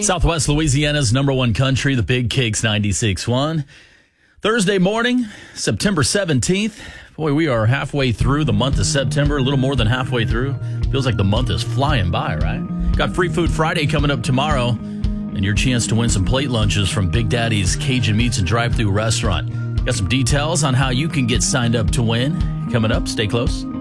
Southwest Louisiana's number one country, the Big Kicks 96.1. Thursday morning, September 17th. Boy, we are halfway through the month of September, a little more than halfway through. Feels like the month is flying by, right? Got Free Food Friday coming up tomorrow, and your chance to win some plate lunches from Big Daddy's Cajun Meats and Drive-Thru Restaurant. Got some details on how you can get signed up to win. Coming up, stay close.